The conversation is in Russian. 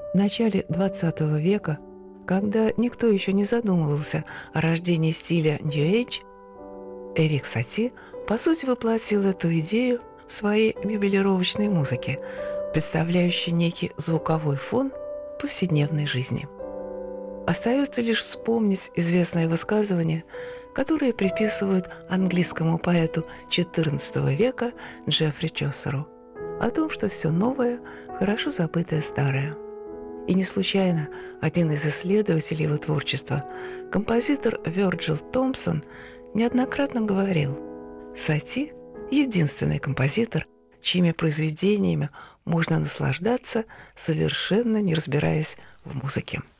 В начале XX века, когда никто еще не задумывался о рождении стиля New Age, Эрик Сати, по сути, воплотил эту идею в своей мебелировочной музыке, представляющей некий звуковой фон повседневной жизни. Остается лишь вспомнить известное высказывание, которое приписывают английскому поэту XIV века Джеффри Чосеру, о том, что все новое – хорошо забытое старое. И не случайно один из исследователей его творчества, композитор Вёрджил Томпсон, неоднократно говорил: Сати – единственный композитор, чьими произведениями можно наслаждаться, совершенно не разбираясь в музыке.